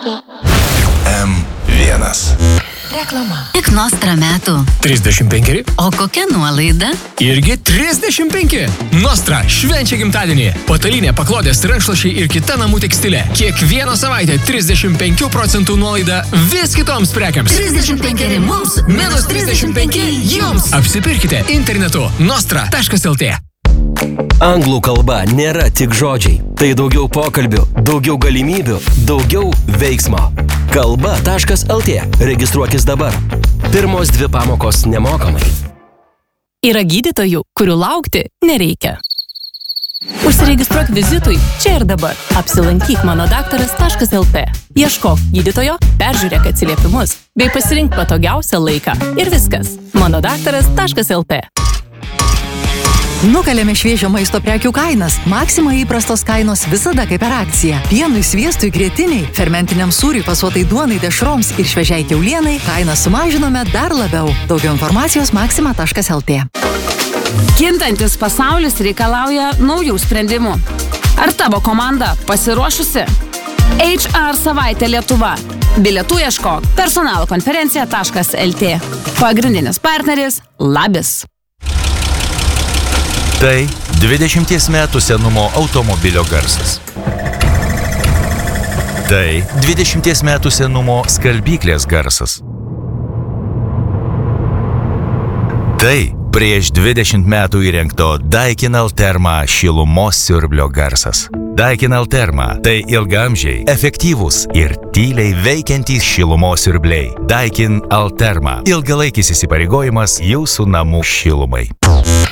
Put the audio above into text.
M1. Reklama. Tik Nostra metų. 35. O kokia nuolaida? Irgi 35. Nostra švenčia gimtadienį. Patalynė, paklodės, rankšluosčiai ir kita namų tekstilė. Kiekvieną savaitę 35% nuolaida vis kitoms prekiams. 35 mums, Minus 35 jums. Apsipirkite internetu nostra.lt. Anglų kalba nėra tik žodžiai. Tai daugiau pokalbių, daugiau galimybių, daugiau veiksmo. Kalba.lt. Registruokis dabar. Pirmos 2 pamokos nemokamai. Yra gydytojų, kurių laukti nereikia. Užsiregistruok vizitui čia ir dabar. Apsilankyk manodaktaras.lt. Ieškok gydytojo, peržiūrėk atsiliepimus, bei pasirink patogiausią laiką. Ir viskas. manodaktaras.lt. Nukalėme šviežio maisto prekių kainas. Maxima įprastos kainos visada kaip per akciją. Pienui, sviestui, grietiniai, fermentiniam sūriui, pasuotai duonai, dešroms ir šviežiai kiaulienai kainą sumažinome dar labiau. Daugiau informacijos maxima.lt. Kintantis pasaulis reikalauja naujų sprendimų. Ar tavo komanda pasiruošusi? HR savaitė Lietuva. Bilietų ieškok personalkonferencija.lt. Pagrindinis partneris Labis. Tai 20 metų senumo automobilio garsas. Tai 20 metų senumo skalbyklės garsas. Tai prieš 20 metų įrengto Daikin Alterma šilumos siurblio garsas. Daikin Alterma – tai ilgaamžiai, efektyvūs ir tyliai veikiantys šilumos siurbliai. Daikin Alterma – ilgalaikis įsipareigojimas jūsų namų šilumai.